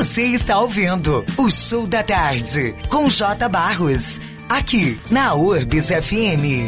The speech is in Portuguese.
Você está ouvindo o Show da Tarde com J. Barros, aqui na Urbis FM.